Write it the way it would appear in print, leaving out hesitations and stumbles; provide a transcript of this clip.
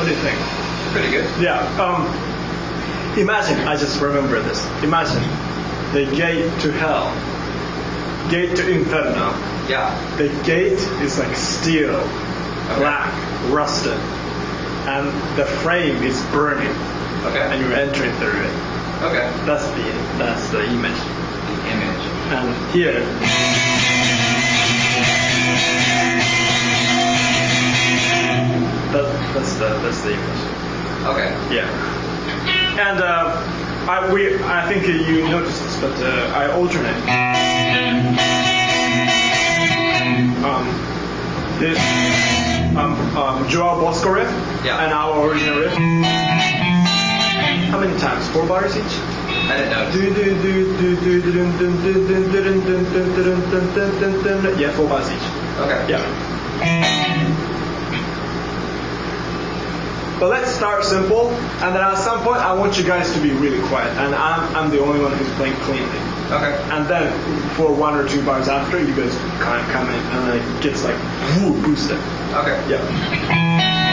What do you think? Pretty good. Yeah. Imagine, I just remember this. Imagine the gate to hell, gate to Inferno. Yeah. The gate is like steel, black, rusted, and the frame is burning. Okay. And you're entering through it. Okay. That's the image. The image. And here. That's the image. Okay. Yeah. And I think you noticed this, but I alternate. This Joao Bosco riff and our original riff. How many times? 4 bars each? I didn't know. Yeah, 4 bars each. Okay. Yeah. But let's start simple, and then at some point I want you guys to be really quiet, and I'm the only one who's playing cleanly. Okay. And then for 1 or 2 bars after, you guys kind of come in, and it gets like boosted. Okay. Yeah.